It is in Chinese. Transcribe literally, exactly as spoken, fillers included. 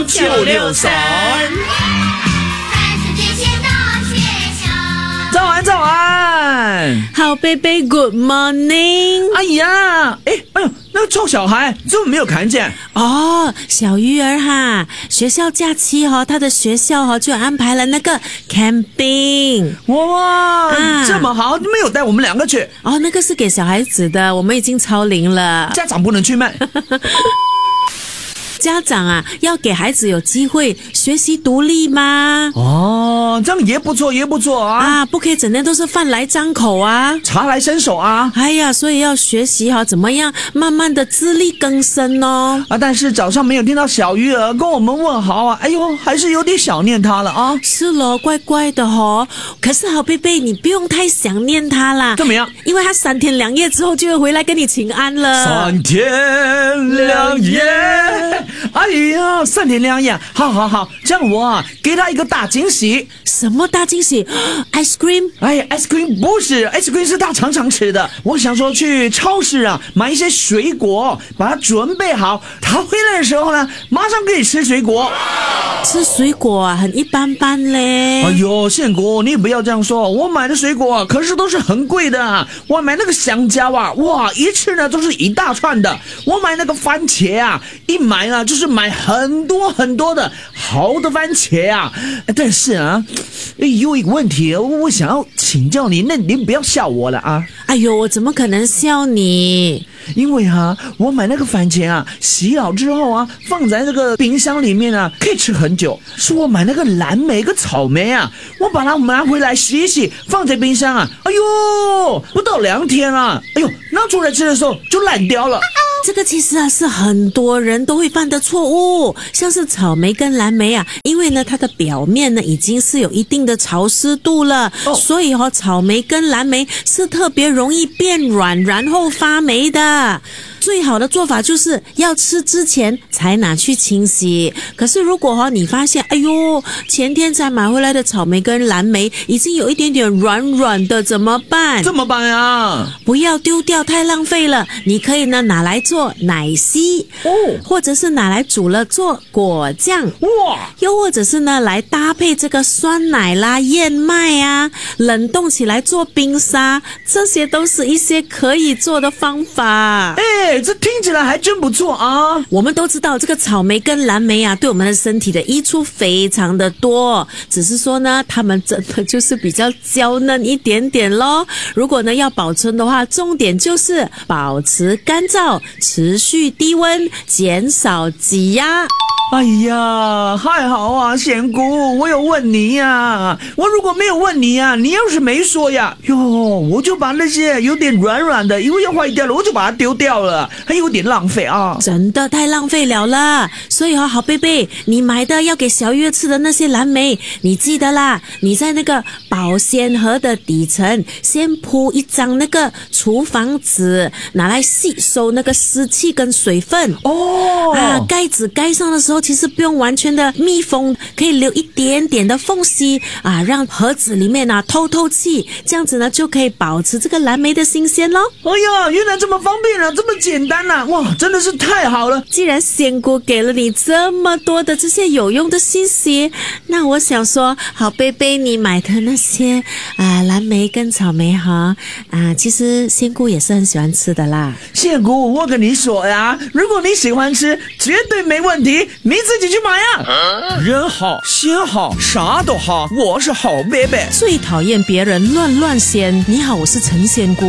九六三。早安，早安， 好贝贝 ，Good morning。 哎呀，哎，哎呦，那个臭小孩怎么没有看见？ 哦，小鱼儿哈，学校假期哈、哦，他的学校哈、哦、就安排了那个 camping。 哇， 啊这么好，没有带我们两个去。 哦，那个是给小孩子的，我们已经超龄了。 家长不能去吗？ 家长啊，要给孩子有机会学习独立吗？ 哦，这样也不错，也不错啊。 啊，不可以整天都是饭来张口啊， 茶来伸手啊。 哎呀，所以要学习哈，怎么样慢慢的自力更生哦。 啊，但是早上没有听到小鱼儿跟我们问好啊，哎呦，还是有点想念他了啊。 是咯，怪怪的哦。可是好贝贝，你不用太想念他啦。 怎么样？ 因为他三天两夜之后就会回来跟你请安了。 三天两夜。哎呀，三天两夜，好好好，这样我啊给他一个大惊喜。 什么大惊喜 ？ice cream？ 哎 ，ice cream 不是 ，ice cream 是他常常吃的。我想说去超市啊买一些水果，把它准备好，他回来的时候呢，马上可以吃水果。 吃水果啊，很一般般嘞。 哎呦，宪国，你不要这样说，我买的水果可是都是很贵的。我买那个香蕉啊，哇，一吃呢都是一大串的。我买那个番茄啊，一买呢就是买很多很多的好的番茄啊。但是啊，有一个问题，我想要请教你，那你不要笑我了啊。 哎呦，我怎么可能笑你？ 因为啊，我买那个番茄啊，洗好之后啊，放在那个冰箱里面啊，可以吃很久。是我买那个蓝莓跟草莓啊，我把它拿回来洗一洗，放在冰箱啊，哎呦，不到两天啊，哎呦，拿出来吃的时候就烂掉了。 这个其实啊是很多人都会犯的错误，像是草莓跟蓝莓啊，因为呢它的表面呢已经是有一定的潮湿度了， 哦、 所以哦草莓跟蓝莓是特别容易变软然后发霉的。最好的做法就是要吃之前才拿去清洗。可是如果哈、哦、你发现，哎呦，前天才买回来的草莓跟蓝莓已经有一点点软软的，怎么办？ 怎么办呀？ 不要丢掉，太浪费了。你可以呢拿来做奶昔， 哦， 或者是拿来煮了做果酱， 哇， 又或者是呢来搭配这个酸奶啦、燕麦啊，冷冻起来做冰沙，这些都是一些可以做的方法。 哎，这听起来还真不错啊！ 我们都知道这个草莓跟蓝莓啊，对我们的身体的益处非常的多，只是说呢，它们真的就是比较娇嫩一点点咯。如果呢要保存的话，重点就是保持干燥，持续低温，减少挤压。 哎呀，还好啊，贤姑，我有问你呀。我如果没有问你呀，你要是没说呀，哟，我就把那些有点软软的，因为要坏掉了，我就把它丢掉了，还有点浪费啊。 真的太浪费了了。所以哦，好贝贝，你买的要给小月吃的那些蓝莓，你记得啦，你在那个保鲜盒的底层先铺一张那个厨房纸，拿来吸收那个湿气跟水分。 哦， 啊，盖子盖上的时候其实不用完全的密封，可以留一点点的缝隙啊，让盒子里面啊透透气，这样子呢就可以保持这个蓝莓的新鲜咯。 哎呀，原来这么方便啊，这么简单啊，哇，真的是太好了。 既然仙姑给了你这么多的这些有用的信息，那我想说，好贝贝你买的那些啊蓝莓跟草莓哈啊，其实仙姑也是很喜欢吃的啦。 仙姑，我跟你说呀，如果你喜欢吃，绝对没问题，你自己去买啊。人好心好啥都好，我是好贝贝。 最讨厌别人乱乱仙。你好，我是陈仙姑。